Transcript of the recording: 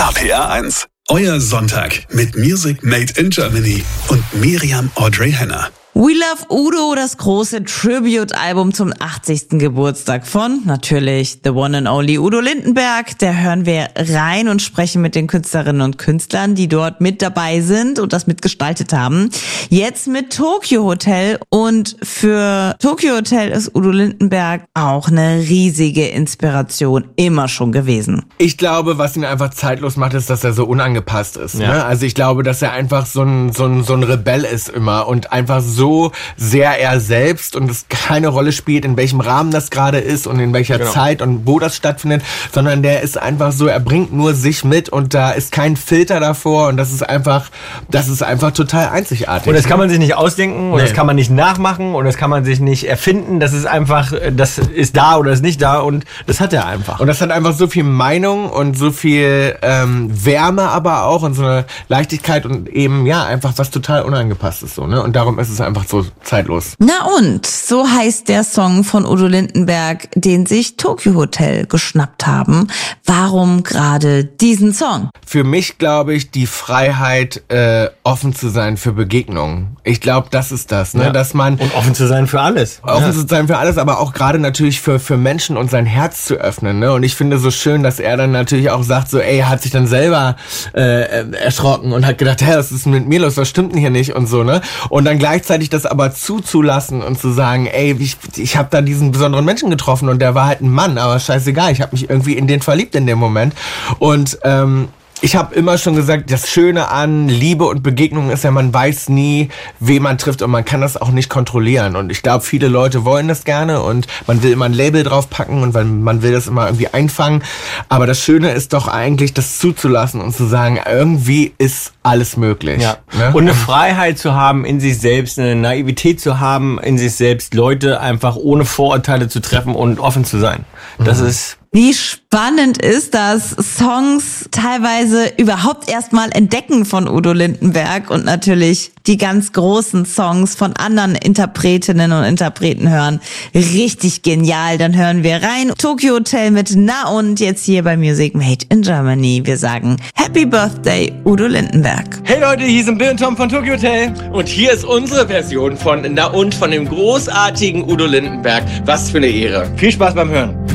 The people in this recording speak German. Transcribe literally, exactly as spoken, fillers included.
R P R eins. Euer Sonntag mit Music Made in Germany und Miriam Audrey Henner. We Love Udo, das große Tribute-Album zum achtzigsten Geburtstag von, natürlich, the one and only Udo Lindenberg. Da hören wir rein und sprechen mit den Künstlerinnen und Künstlern, die dort mit dabei sind und das mitgestaltet haben. Jetzt mit Tokio Hotel. Und für Tokio Hotel ist Udo Lindenberg auch eine riesige Inspiration immer schon gewesen. Ich glaube, was ihn einfach zeitlos macht, ist, dass er so unangepasst ist. Ja. Ne? Also ich glaube, dass er einfach so ein, so ein, so ein Rebell ist immer und einfach so sehr er selbst und es keine Rolle spielt, in welchem Rahmen das gerade ist und in welcher Genau. Zeit und wo das stattfindet, sondern der ist einfach so, er bringt nur sich mit und da ist kein Filter davor und das ist einfach, das ist einfach total einzigartig. Und das kann man sich nicht ausdenken und Nee. das kann man nicht nachmachen und das kann man sich nicht erfinden. Das ist einfach, das ist da oder ist nicht da und das hat er einfach. Und das hat einfach so viel Meinung und so viel ähm, Wärme aber auch und so eine Leichtigkeit und eben, ja, einfach was total unangepasst ist so, ne? Und darum ist es einfach so zeitlos. Na und, so heißt der Song von Udo Lindenberg, den sich Tokio Hotel geschnappt haben. Warum gerade diesen Song? Für mich, glaube ich, die Freiheit, äh, offen zu sein für Begegnungen. Ich glaube, das ist das, ne? Ja. Dass man Und offen zu sein für alles. offen Ja. zu sein für alles, aber auch gerade natürlich für für Menschen und sein Herz zu öffnen, ne? Und ich finde so schön, dass er dann natürlich auch sagt, so, ey, er hat sich dann selber äh, erschrocken und hat gedacht, hä, was ist denn mit mir los, was stimmt denn hier nicht und so, ne? Und dann gleichzeitig das aber zuzulassen und zu sagen, ey, ich, ich habe da diesen besonderen Menschen getroffen und der war halt ein Mann, aber scheißegal, ich habe mich irgendwie in den verliebt in dem Moment und ähm, ich habe immer schon gesagt, das Schöne an Liebe und Begegnung ist ja, man weiß nie, wen man trifft und man kann das auch nicht kontrollieren. Und ich glaube, viele Leute wollen das gerne und man will immer ein Label draufpacken und weil man will das immer irgendwie einfangen. Aber das Schöne ist doch eigentlich, das zuzulassen und zu sagen, irgendwie ist alles möglich. Ja. Ne? Und eine Freiheit zu haben in sich selbst, eine Naivität zu haben in sich selbst, Leute einfach ohne Vorurteile zu treffen und offen zu sein. Das Mhm. ist... Wie spannend ist das, Songs teilweise überhaupt erstmal entdecken von Udo Lindenberg und natürlich die ganz großen Songs von anderen Interpretinnen und Interpreten hören. Richtig genial, dann hören wir rein. Tokio Hotel mit Na und jetzt hier bei Music Made in Germany. Wir sagen Happy Birthday, Udo Lindenberg. Hey Leute, hier sind Bill und Tom von Tokio Hotel. Und hier ist unsere Version von Na und von dem großartigen Udo Lindenberg. Was für eine Ehre. Viel Spaß beim Hören.